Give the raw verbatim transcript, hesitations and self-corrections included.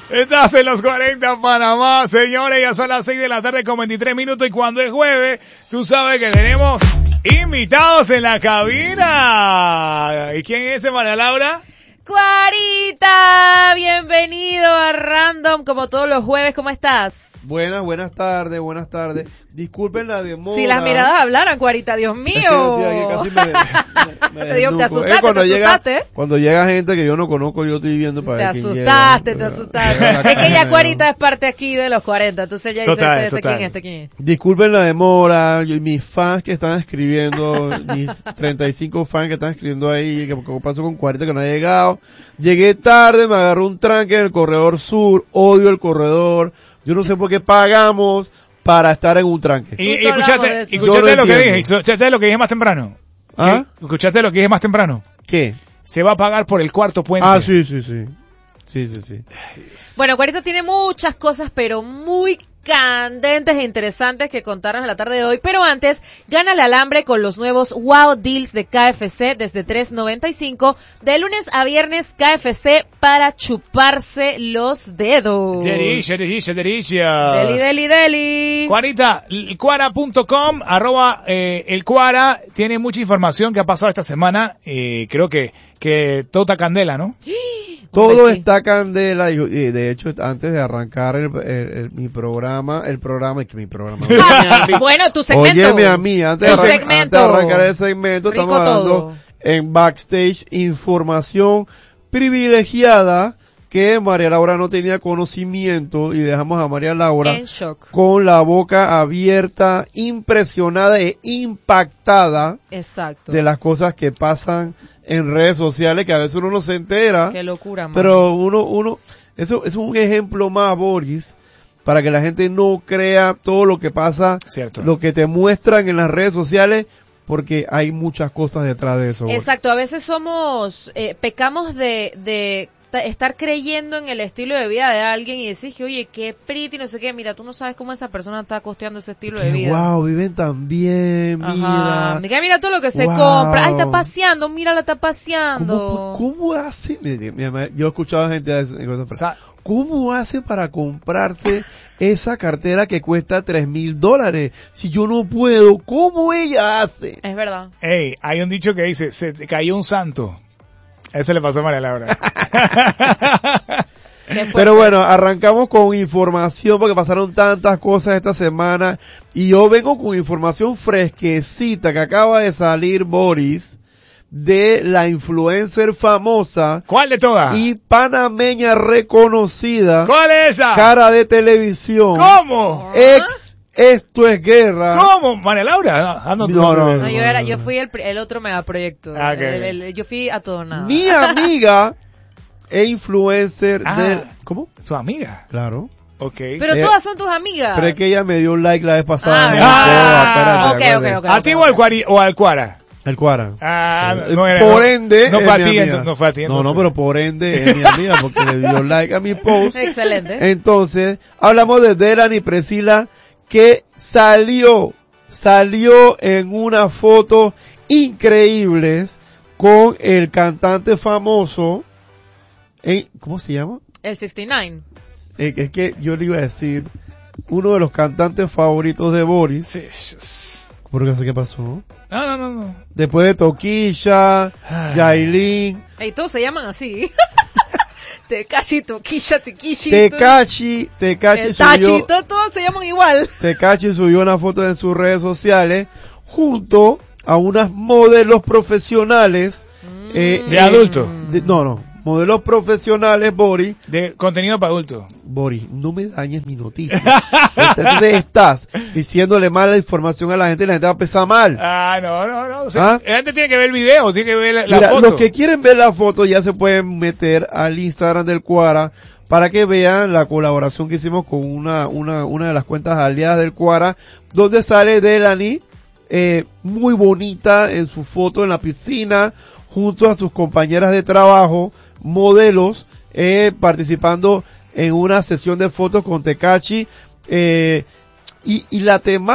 Estás en los cuarenta Panamá, señores, ya son las seis de la tarde con veintitrés minutos y cuando es jueves, tú sabes que tenemos invitados en la cabina. ¿Y quién es ese, María Laura? Cuarita, bienvenido a Random como todos los jueves, ¿cómo estás? Buenas, buenas tardes, buenas tardes. Disculpen la demora. Si las miradas hablaran, Cuarita, Dios mío. Es que, tío, que casi me, me, me te, digo, te asustaste, eh, cuando te llega, asustaste. Cuando llega gente que yo no conozco, yo estoy viendo para te ver quién asustaste, llega. te asustaste. Es que ya Cuarita es parte aquí de los cuarenta, entonces ya dice, total, este, total. ¿quién es este, quién es? Disculpen la demora, yo, mis fans que están escribiendo, mis treinta y cinco fans que están escribiendo ahí, que, que pasó con Cuarita que no ha llegado. Llegué tarde, me agarró un tranque en el corredor sur, odio el corredor. Yo no sé por qué pagamos para estar en un tranque. Y, y Justo escuchaste, hablamos de eso. escuchaste Yo no lo que entiendo. dije, escuchaste lo que dije más temprano. ¿Ah? ¿Qué? ¿Escuchaste lo que dije más temprano? ¿Qué? Se va a pagar por el cuarto puente. Ah, sí, sí, sí. Sí, sí, sí. Bueno, Cuarita tiene muchas cosas, pero muy candentes e interesantes que contarnos en la tarde de hoy. Pero antes, gana el alambre con los nuevos Wow Deals de K F C desde tres noventa y cinco. De lunes a viernes, K F C para chuparse los dedos. Delicia, delicia, delicia. Deli, deli, deli. Cuarita, el cuara punto com, arroba eh, el Cuara, tiene mucha información que ha pasado esta semana, eh, creo que, que tota candela, ¿no? Todo Sí. está candela y, y de hecho antes de arrancar el, el- el- mi programa, el programa y que mi programa. Ah, bueno, tu segmento. Óyeme a mí, antes de, Tu arran- segmento. antes de arrancar el segmento Rico estamos hablando todo. en backstage información privilegiada que María Laura no tenía conocimiento y dejamos a María Laura En shock. con la boca abierta, impresionada e impactada Exacto. de las cosas que pasan en redes sociales que a veces uno no se entera. Qué locura, man. Pero uno, uno, eso, eso es un ejemplo más, Boris, para que la gente no crea todo lo que pasa, Cierto. lo que te muestran en las redes sociales, porque hay muchas cosas detrás de eso. Boris. Exacto, a veces somos, eh, pecamos de, de ta- estar creyendo en el estilo de vida de alguien y decir que, oye, qué pretty, no sé qué, mira, tú no sabes cómo esa persona está costeando ese estilo de Que, vida. wow, viven tan bien, Ajá. mira. Mira, mira todo lo que se Wow. compra. Ay, está paseando, mira, la está ¿Cómo, paseando. cómo hace? Mi- mi- mi- Yo he escuchado a gente decir cosas, O sea, ¿cómo hace para comprarse esa cartera que cuesta tres mil dólares? Si yo no puedo, ¿cómo ella hace? Es verdad. hey, hay un dicho que dice, se te cayó un santo. Eso le pasó a María Laura. Qué fuerte. Pero bueno, arrancamos con información porque pasaron tantas cosas esta semana y yo vengo con información fresquecita que acaba de salir, Boris, de la influencer famosa ¿Cuál de todas? y panameña reconocida, ¿Cuál es esa? cara de televisión, ¿Cómo? ex Esto es Guerra. ¿Cómo? María Laura. Ah, no, tú No, no, no, No, yo era, yo fui el, pri- el otro megaproyecto. Ah, ok. El- el- el- yo fui a todo o nada. Mi amiga e influencer Ah. de... ¿Cómo? Su amiga. Claro. Ok. Pero Eh, todas son tus amigas. Pero es que ella me dio un like la vez pasada. Ah, en ah, todo, espérate, ok, ok, acuérdate. ok. ¿A ti o al, Cuari, o al Cuara? El Cuara. Ah, Eh, no era. por no, ende, No es fue a mi ti, amiga. entonces, no fue a ti. No, no, entonces. pero por ende es mi amiga porque le dio like a mi post. Excelente. Entonces, hablamos de Delan y Priscila que salió, salió en una foto increíbles con el cantante famoso, eh, ¿cómo se llama? El sesenta y nueve. Eh, es que yo le iba a decir, uno de los cantantes favoritos de Boris. Sí, sh- ¿Por qué sé qué pasó? No, no, no, no. Después de Toquilla, Yailin, Y todos se llaman así. Tecachi, Toquilla, Tiquishi. Tecachi, Tecachi Tachi, subió, todos, todos se llaman igual. Tecachi subió una foto en sus redes sociales junto a unas modelos profesionales, eh, De eh, adulto. de- no, no, modelos profesionales, Boris. De contenido para adultos. Boris, no me dañes mi noticia. Entonces estás diciéndole mala información a la gente y la gente va a pensar mal. Ah, no, no, no. O sea, ¿Ah? la gente tiene que ver el video, tiene que ver la, la Mira, foto. los que quieren ver la foto ya se pueden meter al Instagram del Cuara para que vean la colaboración que hicimos con una, una, una de las cuentas aliadas del Cuara, donde sale Delany, eh, muy bonita en su foto en la piscina, junto a sus compañeras de trabajo, modelos, eh, participando en una sesión de fotos con Tecachi, eh, y, y la temática